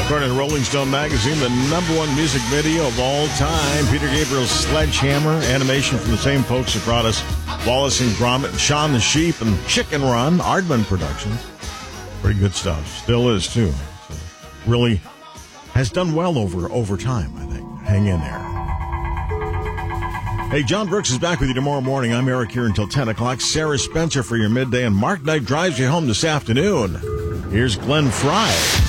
According to Rolling Stone magazine, the #1 music video of all time. Peter Gabriel's Sledgehammer, animation from the same folks that brought us Wallace and Gromit, and Shaun the Sheep, and Chicken Run, Aardman Productions. Pretty good stuff. Still is, too. So really has done well over time, I think. Hang in there. Hey, John Brooks is back with you tomorrow morning. I'm Eric here until 10 o'clock. Sarah Spencer for your midday, and Mark Knight drives you home this afternoon. Here's Glenn Fry.